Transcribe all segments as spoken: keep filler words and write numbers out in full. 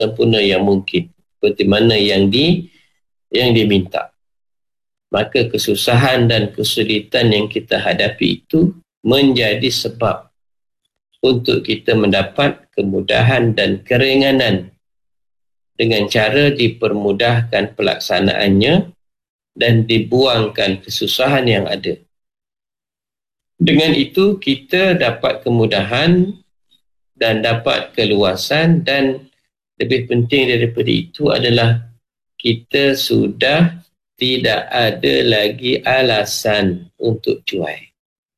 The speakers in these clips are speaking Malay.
sempurna yang mungkin, seperti mana yang di yang diminta. Maka kesusahan dan kesulitan yang kita hadapi itu menjadi sebab untuk kita mendapat kemudahan dan keringanan dengan cara dipermudahkan pelaksanaannya dan dibuangkan kesusahan yang ada. Dengan itu kita dapat kemudahan dan dapat keluasan, dan lebih penting daripada itu adalah kita sudah tidak ada lagi alasan untuk cuai.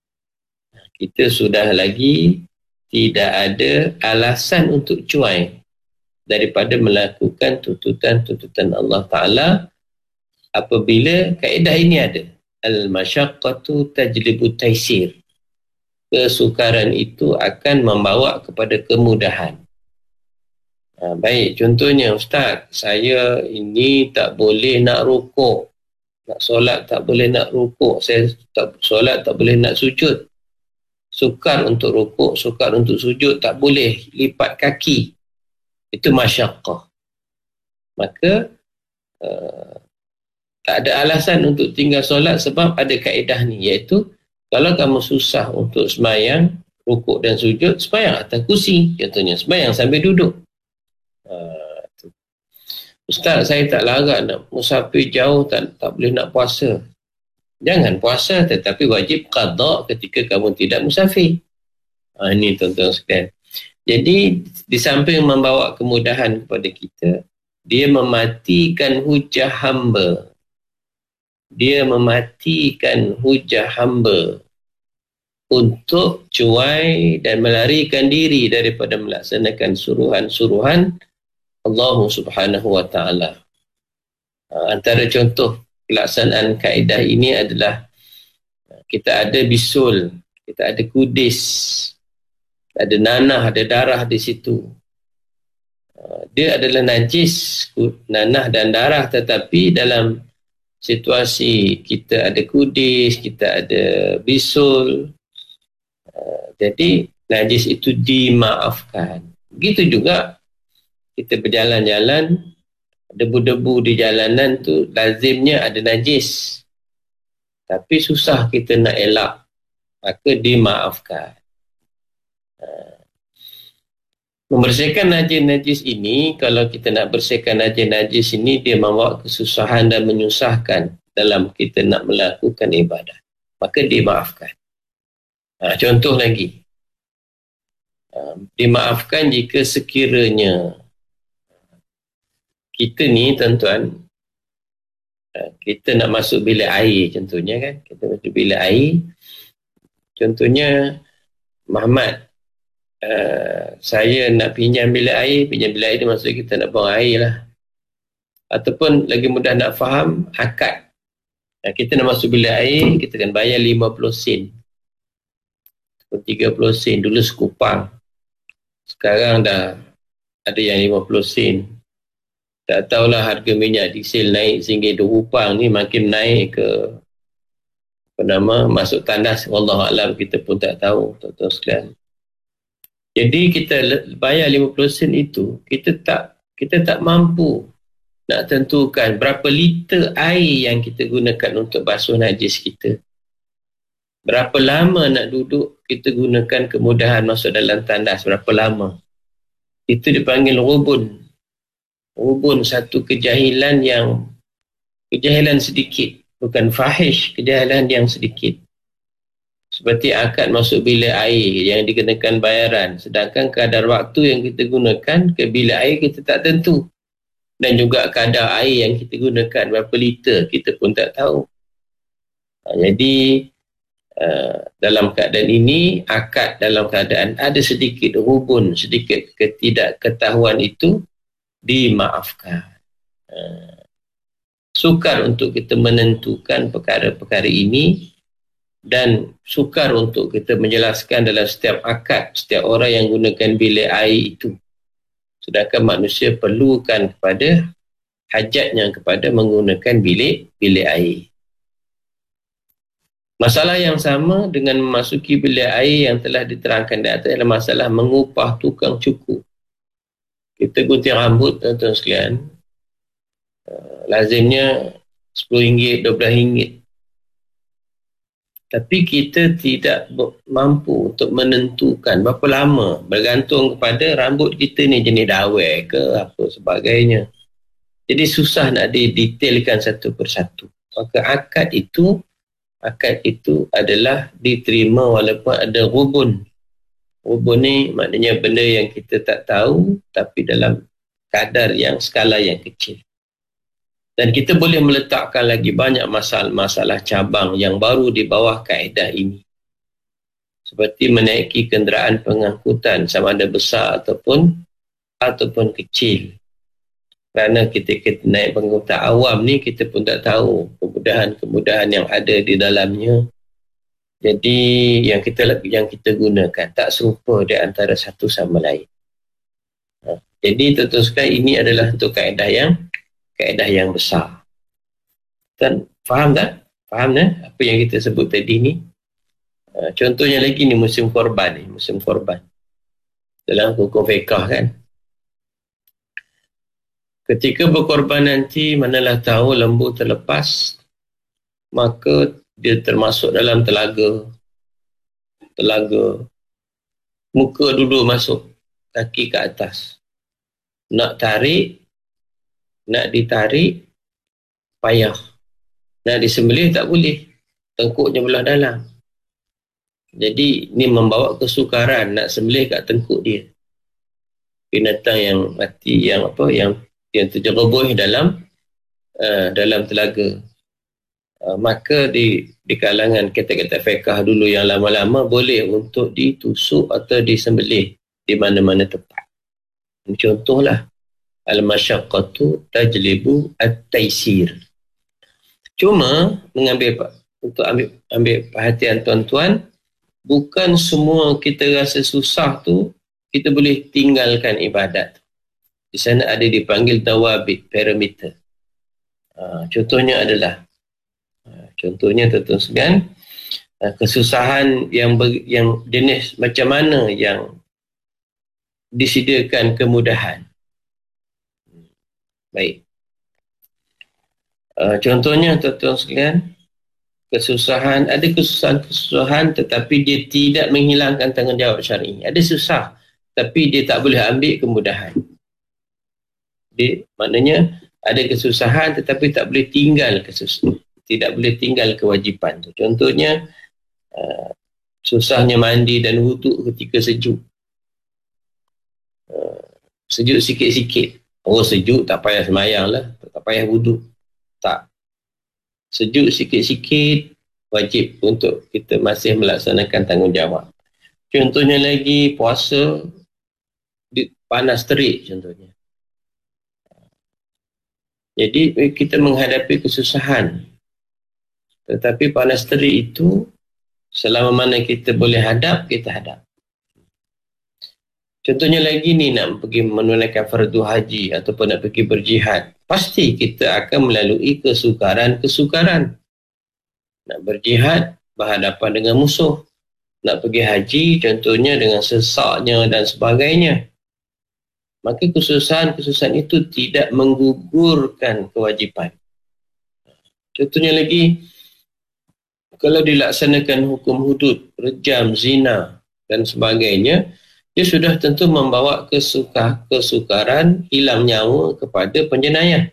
Kita sudah lagi tidak ada alasan untuk cuai daripada melakukan tuntutan-tuntutan Allah Ta'ala apabila kaedah ini ada. Al-masyaqqatu tajlibu taisir. Kesukaran itu akan membawa kepada kemudahan. Ha, baik, contohnya Ustaz, saya ini tak boleh nak rukuk. Nak solat tak boleh nak rukuk. Saya tak solat tak boleh nak sujud. Sukar untuk rukuk, sukar untuk sujud, tak boleh lipat kaki. Itu masyaqqah. Maka uh, tak ada alasan untuk tinggal solat sebab ada kaedah ni, iaitu kalau kamu susah untuk sembahyang, rukuk dan sujud, sembahyang atas kursi. Contohnya, sembahyang sambil duduk. Uh, Ustaz, saya tak larat nak musafir jauh, tak, tak boleh nak puasa. Jangan puasa, tetapi wajib qada ketika kamu tidak musafir. Ha, ini tuan-tuan sekalian. Jadi, di samping membawa kemudahan kepada kita, dia mematikan hujah hamba. Dia mematikan hujah hamba untuk cuai dan melarikan diri daripada melaksanakan suruhan-suruhan Allah Subhanahu wa Ta'ala. Antara contoh pelaksanaan kaedah ini adalah kita ada bisul, kita ada kudis, ada nanah, ada darah di situ. Dia adalah najis, nanah dan darah, tetapi dalam situasi kita ada kudis, kita ada bisul, jadi najis itu dimaafkan. Begitu juga kita berjalan-jalan, debu-debu di jalanan tu lazimnya ada najis, tapi susah kita nak elak, maka dimaafkan. Membersihkan najis-najis ini, kalau kita nak bersihkan najis-najis ini, dia membawa kesusahan dan menyusahkan dalam kita nak melakukan ibadah, maka dimaafkan. Ha, contoh lagi, ha, dimaafkan jika sekiranya kita ni tuan-tuan, kita nak masuk bilik air contohnya kan, kita masuk bilik air, contohnya Muhammad, uh, saya nak pinjam bilik air, pinjam bilik air tu maksud kita nak buang air lah, ataupun lagi mudah nak faham, akad. Nah, kita nak masuk bilik air, kita akan bayar lima puluh sen ataupun tiga puluh sen, dulu sekupang, sekarang dah ada yang lima puluh sen. Tak tahulah harga minyak diesel naik sehingga dua upang ni makin naik ke apa nama, masuk tandas, wallahualam, kita pun tak tahu tuan-tuan sekalian. Jadi kita bayar lima puluh sen itu, kita tak kita tak mampu nak tentukan berapa liter air yang kita gunakan untuk basuh najis kita. Berapa lama nak duduk kita gunakan kemudahan masuk dalam tandas, berapa lama. Itu dipanggil rubun. Rubun, satu kejahilan yang kejahilan sedikit, bukan fahish, kejahilan yang sedikit. Seperti akad masuk bilik air yang dikenakan bayaran, sedangkan kadar waktu yang kita gunakan ke bilik air kita tak tentu, dan juga kadar air yang kita gunakan berapa liter kita pun tak tahu. Jadi uh, dalam keadaan ini, akad dalam keadaan ada sedikit rubun, sedikit ketidakketahuan itu dimaafkan. Uh, sukar untuk kita menentukan perkara-perkara ini, dan sukar untuk kita menjelaskan dalam setiap akad setiap orang yang gunakan bilik air itu, sedangkan manusia perlukan kepada hajatnya kepada menggunakan bilik bilik air. Masalah yang sama dengan memasuki bilik air yang telah diterangkan di atas adalah masalah mengupah tukang cukur. Kita gunting rambut, tuan-tuan sekalian, uh, lazimnya sepuluh ringgit, dua belas ringgit. Tapi kita tidak mampu untuk menentukan berapa lama, bergantung kepada rambut kita ni jenis dawai ke apa sebagainya. Jadi susah nak didetailkan satu persatu. Maka akad itu, akad itu adalah diterima walaupun ada rubun. Rubun ni maknanya benda yang kita tak tahu tapi dalam kadar yang skala yang kecil. Dan kita boleh meletakkan lagi banyak masalah-masalah cabang yang baru di bawah kaedah ini. Seperti menaiki kenderaan pengangkutan sama ada besar ataupun ataupun kecil. Kerana kita, kita naik pengangkutan awam ni kita pun tak tahu kemudahan-kemudahan yang ada di dalamnya. Jadi yang kita yang kita gunakan tak serupa di antara satu sama lain. Ha. Jadi tuan-tuan sekalian, ini adalah untuk kaedah yang kaedah yang besar. Kan faham tak? Faham tak apa yang kita sebut tadi ni? Ha, contohnya lagi ni musim korban ni, musim korban. Dalam hukum fiqh kan. Ketika berkorban nanti manalah tahu lembu terlepas, maka dia termasuk dalam telaga. Telaga. Muka dulu masuk, kaki ke atas. Nak tarik, nak ditarik, payah. Nak disembelih tak boleh. Tengkuknya belah dalam. Jadi, ni membawa kesukaran nak sembelih kat tengkuk dia. Binatang yang mati, yang apa, yang yang terjerubuh dalam uh, dalam telaga. Uh, maka di di kalangan kata-kata fiqh dulu yang lama-lama boleh untuk ditusuk atau disembelih di mana-mana tempat. Contohlah al-masyaqqatu tajlibu at-taisir. Cuma mengambil untuk ambil ambil perhatian tuan-tuan, bukan semua kita rasa susah tu kita boleh tinggalkan ibadat. Di sana ada dipanggil dawabit, parameter. Uh, contohnya adalah Contohnya tuan-tuan sekalian, kesusahan yang ber, yang jenis macam mana yang disediakan kemudahan. Baik. Uh, contohnya tuan-tuan sekalian, kesusahan, ada kesusahan-kesusahan tetapi dia tidak menghilangkan tanggungjawab syar'i. Ada susah tapi dia tak boleh ambil kemudahan. Dia, maknanya ada kesusahan tetapi tak boleh tinggal kesusahan. Tidak boleh tinggal kewajipan tu. Contohnya uh, susahnya mandi dan wuduk ketika sejuk. Uh, sejuk sikit-sikit. Oh sejuk tak payah semayang lah. Tak payah wuduk. Tak. Sejuk sikit-sikit wajib untuk kita masih melaksanakan tanggungjawab. Contohnya lagi puasa panas terik contohnya. Jadi kita menghadapi kesusahan. Tetapi panas terik itu selama mana kita boleh hadap, kita hadap. Contohnya lagi ni nak pergi menunaikan fardu haji ataupun nak pergi berjihad. Pasti kita akan melalui kesukaran-kesukaran. Nak berjihad berhadapan dengan musuh. Nak pergi haji contohnya dengan sesaknya dan sebagainya. Maka kesusahan-kesusahan itu tidak menggugurkan kewajipan. Contohnya lagi, kalau dilaksanakan hukum hudud, rejam, zina dan sebagainya, dia sudah tentu membawa kesuka, kesukaran, hilang nyawa kepada penjenayah.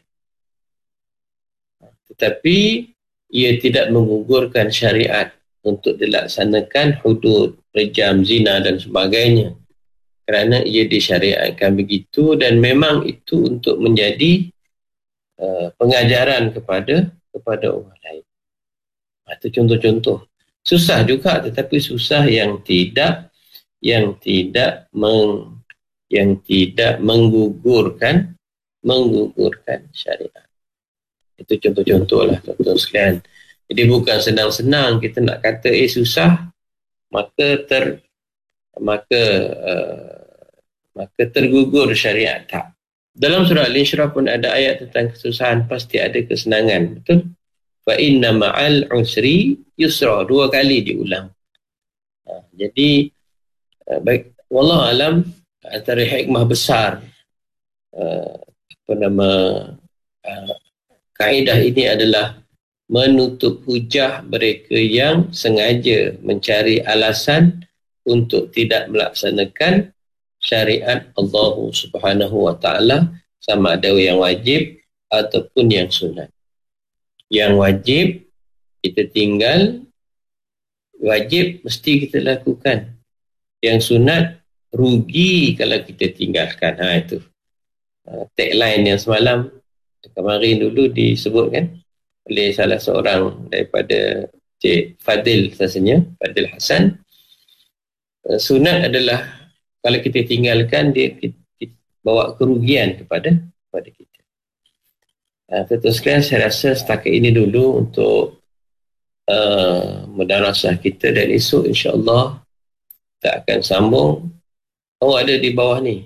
Tetapi ia tidak menggugurkan syariat untuk dilaksanakan hudud, rejam, zina dan sebagainya. Kerana ia disyariatkan begitu dan memang itu untuk menjadi uh, pengajaran kepada kepada orang lain. Itu contoh-contoh. Susah juga tetapi susah yang tidak yang tidak meng, yang tidak menggugurkan menggugurkan syariat. Itu contoh-contoh lah tuan-tuan sekalian. Jadi bukan senang-senang kita nak kata eh susah maka ter maka uh, maka tergugur syariat. Tak. Dalam surah Al-Insyirah pun ada ayat tentang kesusahan pasti ada kesenangan. Betul? Fa inna ma'al usri yusra. Dua kali diulang. Ha, jadi uh, baik wallahu alam antara hikmah besar uh, apa nama uh, kaedah ini adalah menutup hujah mereka yang sengaja mencari alasan untuk tidak melaksanakan syariat Allah Subhanahu wa taala, sama ada yang wajib ataupun yang sunat. Yang wajib kita tinggal, wajib mesti kita lakukan. Yang sunat rugi kalau kita tinggalkan. Ha, itu uh, tagline yang semalam kemarin dulu disebutkan oleh salah seorang daripada Cik Fadil, rasanya Fadil Hasan. Uh, sunat adalah kalau kita tinggalkan, dia kita, kita bawa kerugian kepada kepada kita. Uh, Teruskan, saya rasa setakat ini dulu untuk uh, mudarasah kita, dan esok insya-Allah kita akan sambung. Oh, ada di bawah ni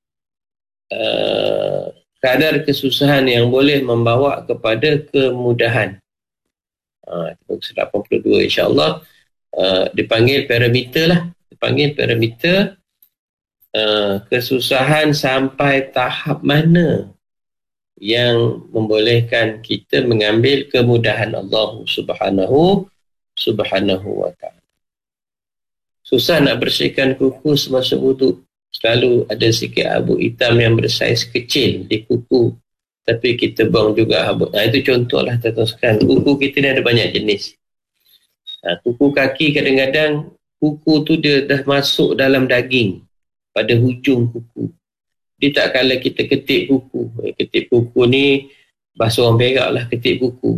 uh, kadar kesusahan yang boleh membawa kepada kemudahan. Uh, lapan puluh dua insya-Allah uh, dipanggil parameter lah, dipanggil parameter uh, kesusahan sampai tahap mana yang membolehkan kita mengambil kemudahan Allah Subhanahu Subhanahu wa taala. Susah nak bersihkan kuku semasa wuduk. Selalu ada sikit abu hitam yang bersaiz kecil di kuku, tapi kita buang juga abu. Nah, itu contohlah tuan-tuan. Kuku kita ni ada banyak jenis. Nah, kuku kaki kadang-kadang kuku tu dia dah masuk dalam daging pada hujung kuku. Dia tak kala kita ketip kuku. Ketip kuku ni bahasa orang Perak lah, ketip kuku.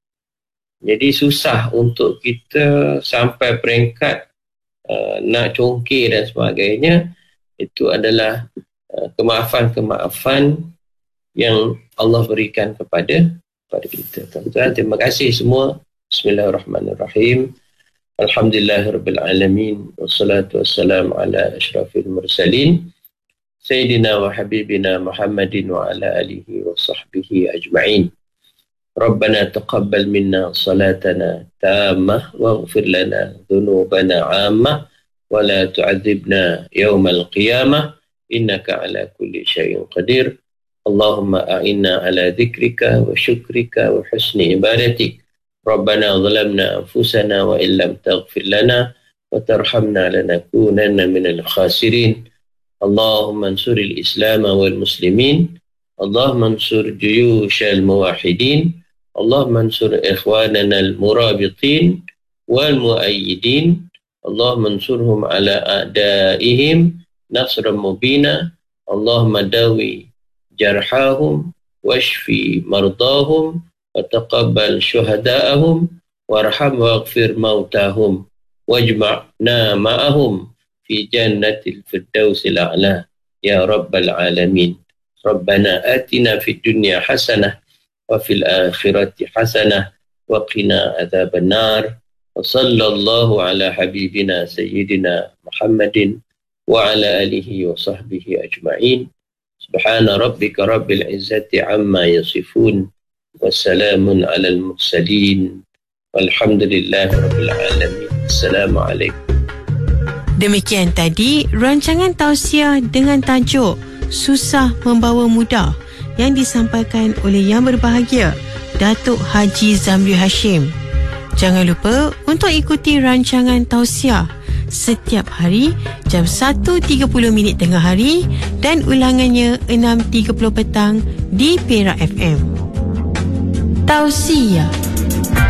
Jadi susah untuk kita sampai peringkat uh, nak congkir dan sebagainya. Itu adalah uh, kemaafan-kemaafan yang Allah berikan kepada kepada kita. Tuan-tuan, terima kasih semua. Bismillahirrahmanirrahim. Alhamdulillahirabbil alamin. Wassalatu wassalamu ala asyrafil mursalin. Sayyidina wa habibina Muhammadin wa ala alihi wa sahbihi ajma'in. Rabbana taqabbal minna salatana tammah waghfir lana dhunubana 'ammah wa la tu'adzibna yawmal qiyamah innaka ala kulli syai'in qadir. Allahumma a'inna ala dhikrika wa syukrika wa husni ibadatik. Rabbana zalamna anfusana wa illam taghfir lana wa tarhamna lanakunanna minal khasirin. Allahumma ansuril islam wal muslimin. Allahumma ansur juyushal muwahhidin. Allahumma ansur ikhwanana al murabitin wal muayyidin. Allahumma ansurhum ala a'daihim nasran mubina. Allahumma dawi jarhahum washfi mardahum wa taqabbal syuhada'ahum warham waghfir mautahum wajma'na ma'ahum fi jannatil firdausil a'la ya rabbal alamin. Rabbana atina fid dunya hasanah wa fil akhirati hasanah wa qina adzaban nar. Wa sallallahu ala habibina sayyidina Muhammadin wa ala alihi wa sahbihi ajma'in. Subhana rabbika rabbil izzati amma yasifun. Wassalamun alal mursalin. Walhamdulillahi rabbil alamin. Assalamualaikum. Demikian tadi rancangan tausiah dengan tajuk Susah Membawa Mudah yang disampaikan oleh Yang Berbahagia Datuk Haji Zamri Hashim. Jangan lupa untuk ikuti rancangan tausiah setiap hari jam satu tiga puluh minit tengah hari dan ulangannya enam tiga puluh petang di Perak F M. Tausiah.